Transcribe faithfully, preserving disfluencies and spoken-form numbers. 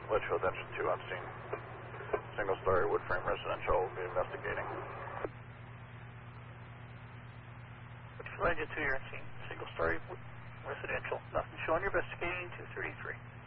Litchfield Engine two on scene. Single-story wood frame residential will be investigating. Litchfield Engine two, you're on scene. Single-story wood residential. Nothing showing. You're investigating two thirty-three.